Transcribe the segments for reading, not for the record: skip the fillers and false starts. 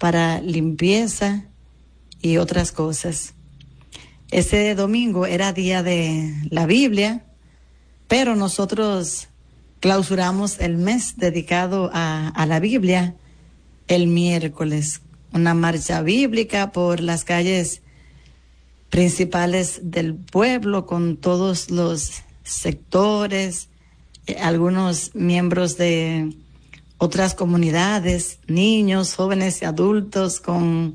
para limpieza y otras cosas. Ese domingo era día de la Biblia, pero nosotros clausuramos el mes dedicado a la Biblia el miércoles. Una marcha bíblica por las calles principales del pueblo con todos los sectores, algunos miembros de otras comunidades, niños, jóvenes y adultos con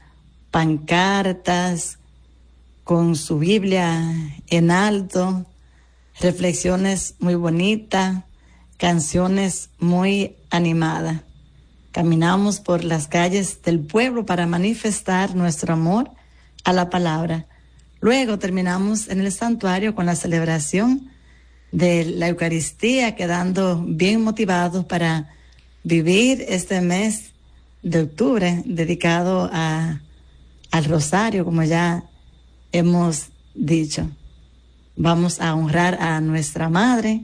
pancartas, con su Biblia en alto, reflexiones muy bonitas, canciones muy animadas. Caminamos por las calles del pueblo para manifestar nuestro amor a la palabra. Luego terminamos en el santuario con la celebración de la Eucaristía, quedando bien motivados para vivir este mes de octubre dedicado al rosario, como ya hemos dicho. Vamos a honrar a nuestra Madre,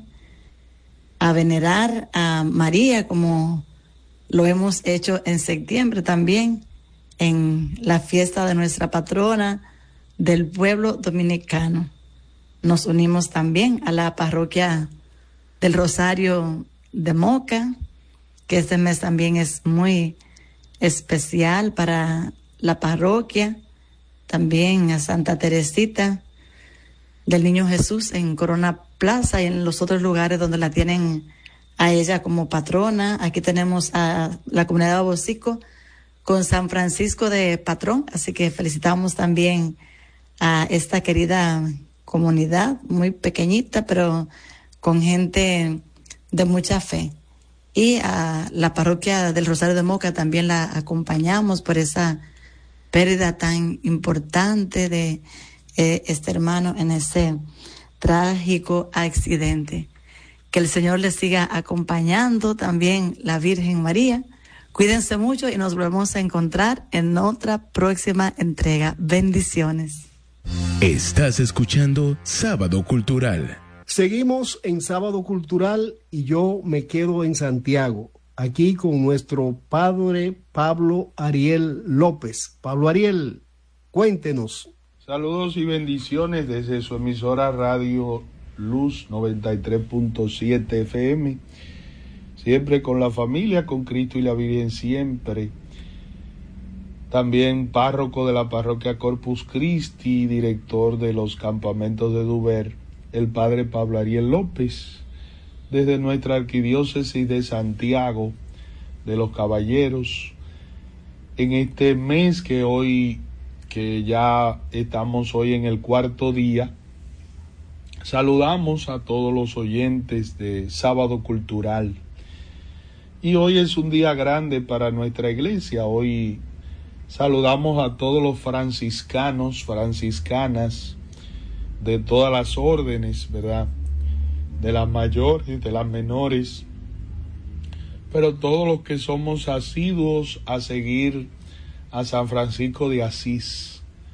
a venerar a María como lo hemos hecho en septiembre también, en la fiesta de nuestra patrona del pueblo dominicano. Nos unimos también a la parroquia del Rosario de Moca, que este mes también es muy especial para la parroquia. También a Santa Teresita del Niño Jesús en Corona Plaza y en los otros lugares donde la tienen a ella como patrona. Aquí tenemos a la comunidad de Babocico con San Francisco de patrón, así que felicitamos también a esta querida comunidad, muy pequeñita, pero con gente de mucha fe. Y a la parroquia del Rosario de Moca también la acompañamos por esa pérdida tan importante de este hermano en ese trágico accidente. Que el Señor les siga acompañando, también la Virgen María. Cuídense mucho y nos volvemos a encontrar en otra próxima entrega. Bendiciones. Estás escuchando Sábado Cultural. Seguimos en Sábado Cultural y yo me quedo en Santiago, aquí con nuestro padre Pablo Ariel López. Pablo Ariel, cuéntenos. Saludos y bendiciones desde su emisora Radio Luz 93.7 FM, siempre con la familia, con Cristo y la Virgen siempre. También párroco de la parroquia Corpus Christi, director de los campamentos de Duver, el padre Pablo Ariel López, desde nuestra arquidiócesis de Santiago de los Caballeros, en este mes que ya estamos hoy en el cuarto día. Saludamos a todos los oyentes de Sábado Cultural. Y hoy es un día grande para nuestra iglesia. Hoy saludamos a todos los franciscanos, franciscanas, de todas las órdenes, ¿verdad? De las mayores, de las menores, pero todos los que somos asiduos a seguir a San Francisco de Asís.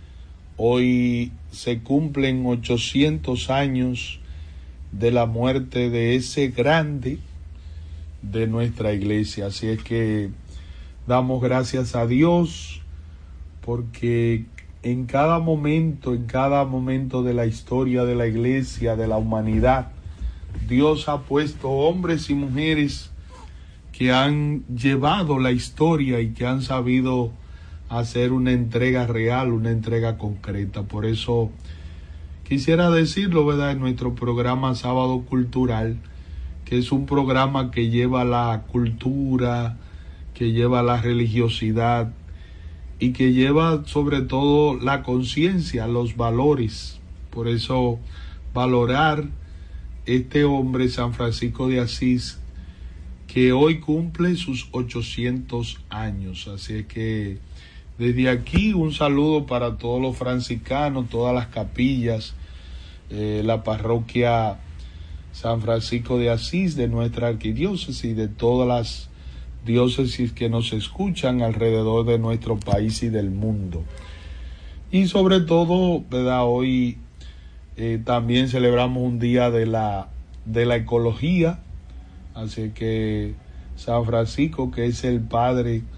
Hoy se cumplen 800 años de la muerte de ese grande de nuestra iglesia. Así es que damos gracias a Dios porque en cada momento de la historia de la iglesia, de la humanidad, Dios ha puesto hombres y mujeres que han llevado la historia y que han sabido hacer una entrega real, una entrega concreta. Por eso quisiera decirlo, ¿verdad?, en nuestro programa Sábado Cultural, que es un programa que lleva la cultura, que lleva la religiosidad y que lleva sobre todo la conciencia, los valores. Por eso valorar este hombre, San Francisco de Asís, que hoy cumple sus 800 años. Así es que desde aquí un saludo para todos los franciscanos, todas las capillas, la parroquia San Francisco de Asís de nuestra arquidiócesis, de todas las diócesis que nos escuchan alrededor de nuestro país y del mundo. Y sobre todo, ¿verdad?, hoy también celebramos un día de la ecología. Así que San Francisco, que es el padre